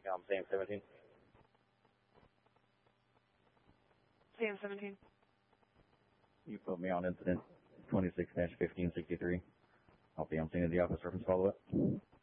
Sam 17. Sam 17. You put me on incident 26-1563. I'll be on scene of the office reference follow-up.